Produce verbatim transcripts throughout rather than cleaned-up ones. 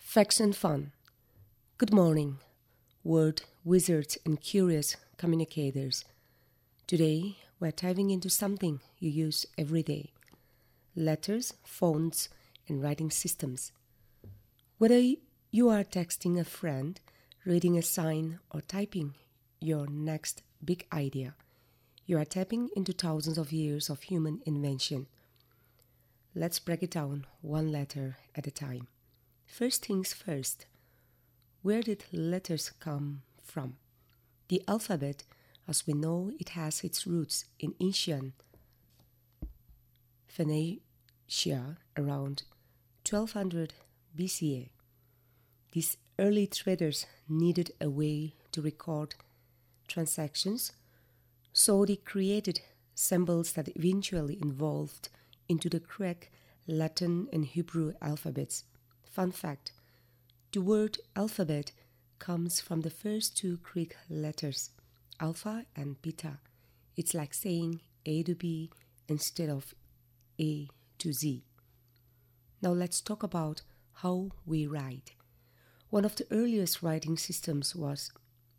Facts and fun. Good morning, word wizards and curious communicators. Today, we're diving into something you use every day: letters, fonts, and writing systems. Whether you are texting a friend, reading a sign, or typing your next big idea, you are tapping into thousands of years of human invention. Let's break it down one letter at a time. First things first, where did letters come from? The alphabet, as we know, it has its roots in ancient Phoenicia around twelve hundred B C A. These early traders needed a way to record transactions, so they created symbols that eventually evolved into the Greek, Latin, and Hebrew alphabets. Fun fact, the word alphabet comes from the first two Greek letters, alpha and beta. It's like saying A to B instead of A to Z. Now let's talk about how we write. One of the earliest writing systems was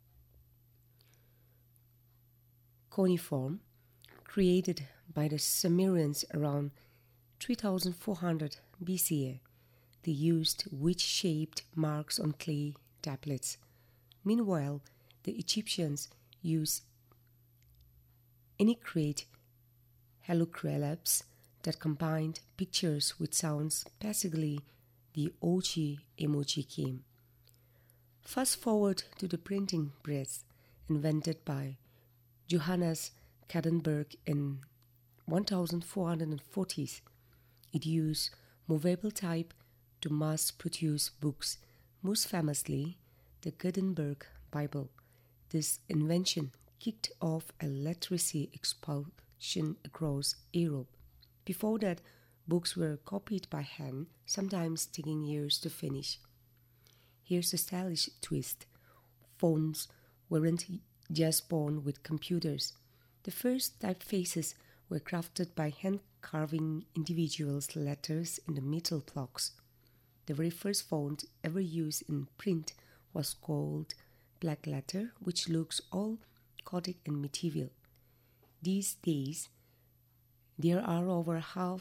cuneiform, created by the Sumerians around three thousand four hundred B C A. They used wedge-shaped marks on clay tablets. Meanwhile, the Egyptians used intricate hieroglyphs that combined pictures with sounds. Basically, the O G emoji came. Fast forward to the printing press, invented by Johannes Gutenberg in fourteen forties. It used movable type to mass-produce books, most famously the Gutenberg Bible. This invention kicked off a literacy explosion across Europe. Before that, books were copied by hand, sometimes taking years to finish. Here's a stylish twist. Fonts weren't just born with computers. The first typefaces were crafted by hand-carving individuals' letters in the metal blocks. The very first font ever used in print was called black letter, which looks all Gothic and medieval. These days, there are over half